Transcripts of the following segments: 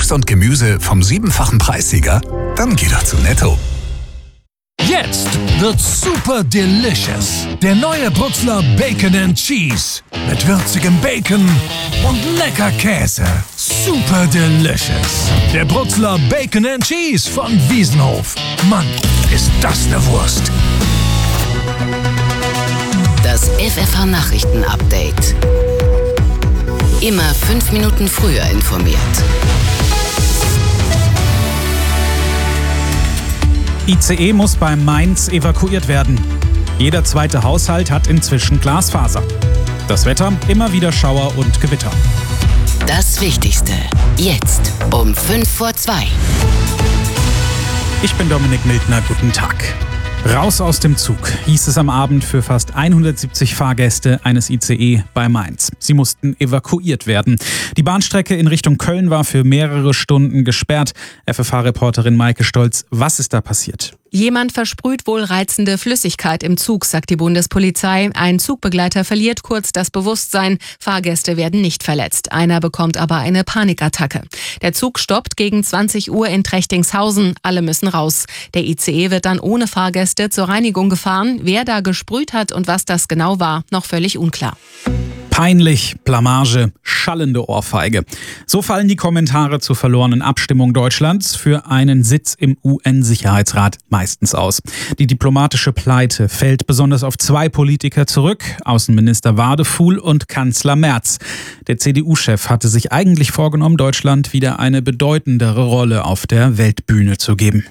Obst und Gemüse vom 7-fachen Preissieger? Dann geh doch zu Netto. Jetzt wird's super delicious. Der neue Brutzler Bacon and Cheese. Mit würzigem Bacon und lecker Käse. Super delicious. Der Brutzler Bacon and Cheese von Wiesenhof. Mann, ist das eine Wurst. Das FFH-Nachrichten-Update. Immer 5 Minuten früher informiert. ICE muss bei Mainz evakuiert werden. Jeder zweite Haushalt hat inzwischen Glasfaser. Das Wetter, immer wieder Schauer und Gewitter. Das Wichtigste, jetzt um 2:05. Ich bin Dominik Mildner, guten Tag. Raus aus dem Zug, hieß es am Abend für fast 170 Fahrgäste eines ICE bei Mainz. Sie mussten evakuiert werden. Die Bahnstrecke in Richtung Köln war für mehrere Stunden gesperrt. FFH-Reporterin Maike Stolz, was ist da passiert? Jemand versprüht wohl reizende Flüssigkeit im Zug, sagt die Bundespolizei. Ein Zugbegleiter verliert kurz das Bewusstsein. Fahrgäste werden nicht verletzt. Einer bekommt aber eine Panikattacke. Der Zug stoppt gegen 20 Uhr in Trechtingshausen. Alle müssen raus. Der ICE wird dann ohne Fahrgäste zur Reinigung gefahren. Wer da gesprüht hat und was das genau war, noch völlig unklar. Peinlich, Blamage, schallende Ohrfeige. So fallen die Kommentare zur verlorenen Abstimmung Deutschlands für einen Sitz im UN-Sicherheitsrat meistens aus. Die diplomatische Pleite fällt besonders auf 2 Politiker zurück, Außenminister Wadefuhl und Kanzler Merz. Der CDU-Chef hatte sich eigentlich vorgenommen, Deutschland wieder eine bedeutendere Rolle auf der Weltbühne zu geben.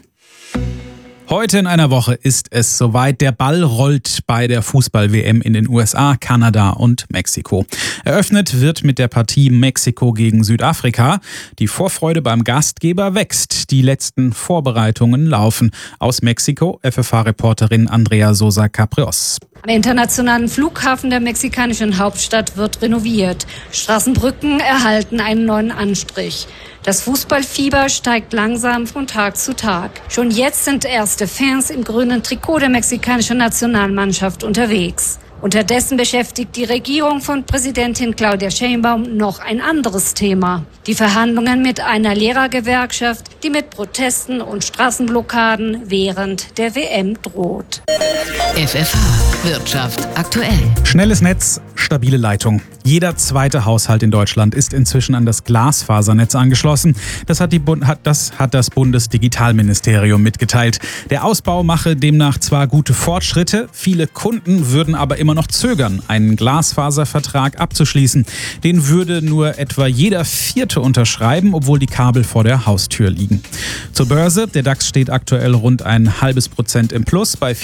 Heute in einer Woche ist es soweit. Der Ball rollt bei der Fußball-WM in den USA, Kanada und Mexiko. Eröffnet wird mit der Partie Mexiko gegen Südafrika. Die Vorfreude beim Gastgeber wächst. Die letzten Vorbereitungen laufen. Aus Mexiko, FFH-Reporterin Andrea Sosa Caprios. Der internationalen Flughafen der mexikanischen Hauptstadt wird renoviert. Straßenbrücken erhalten einen neuen Anstrich. Das Fußballfieber steigt langsam von Tag zu Tag. Schon jetzt sind erste Fans im grünen Trikot der mexikanischen Nationalmannschaft unterwegs. Unterdessen beschäftigt die Regierung von Präsidentin Claudia Sheinbaum noch ein anderes Thema. Die Verhandlungen mit einer Lehrergewerkschaft, die mit Protesten und Straßenblockaden während der WM droht. FFH Wirtschaft aktuell. Schnelles Netz, stabile Leitung. Jeder zweite Haushalt in Deutschland ist inzwischen an das Glasfasernetz angeschlossen. Das hat das Bundesdigitalministerium mitgeteilt. Der Ausbau mache demnach zwar gute Fortschritte, viele Kunden würden aber immer noch zögern, einen Glasfaservertrag abzuschließen. Den würde nur etwa jeder 4. unterschreiben, obwohl die Kabel vor der Haustür liegen. Zur Börse, der DAX steht aktuell rund 0,5% im Plus bei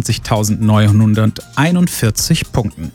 24.941 Punkten.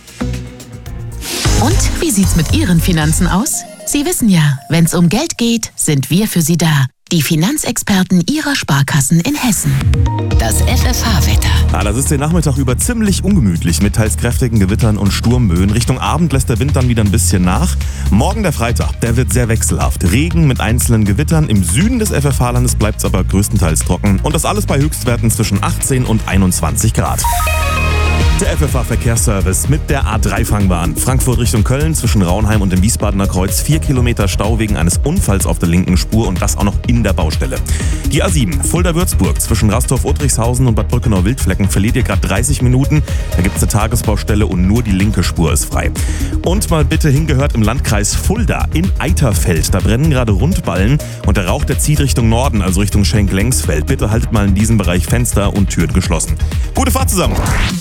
Und wie sieht's mit Ihren Finanzen aus? Sie wissen ja, wenn's um Geld geht, sind wir für Sie da. Die Finanzexperten Ihrer Sparkassen in Hessen. Das FFH-Wetter. Das ist den Nachmittag über ziemlich ungemütlich mit teils kräftigen Gewittern und Sturmböen. Richtung Abend lässt der Wind dann wieder ein bisschen nach. Morgen der Freitag, der wird sehr wechselhaft. Regen mit einzelnen Gewittern. Im Süden des FFH-Landes bleibt es aber größtenteils trocken. Und das alles bei Höchstwerten zwischen 18 und 21 Grad. Der FFH-Verkehrsservice mit der A3-Fangbahn. Frankfurt Richtung Köln zwischen Raunheim und dem Wiesbadener Kreuz 4 Kilometer Stau wegen eines Unfalls auf der linken Spur und das auch noch in der Baustelle. Die A7 Fulda-Würzburg zwischen Rastorf-Uttrichshausen und Bad Brückenau-Wildflecken verliert ihr gerade 30 Minuten. Da gibt es eine Tagesbaustelle und nur die linke Spur ist frei. Und mal bitte hingehört im Landkreis Fulda in Eiterfeld. Da brennen gerade Rundballen und der Rauch, der zieht Richtung Norden, also Richtung Schenk-Lengsfeld. Bitte haltet mal in diesem Bereich Fenster und Türen geschlossen. Gute Fahrt zusammen!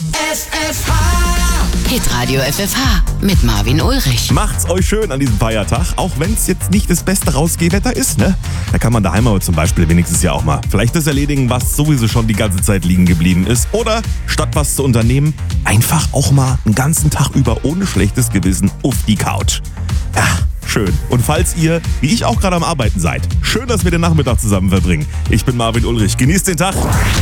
Hitradio FFH mit Marvin Ulrich. Macht's euch schön an diesem Feiertag, auch wenn es jetzt nicht das beste Rausgehwetter ist, ne? Da kann man daheim aber zum Beispiel wenigstens ja auch mal vielleicht das erledigen, was sowieso schon die ganze Zeit liegen geblieben ist. Oder statt was zu unternehmen, einfach auch mal einen ganzen Tag über ohne schlechtes Gewissen auf die Couch. Ja, schön. Und falls ihr, wie ich auch gerade am Arbeiten seid, schön, dass wir den Nachmittag zusammen verbringen. Ich bin Marvin Ulrich. Genießt den Tag.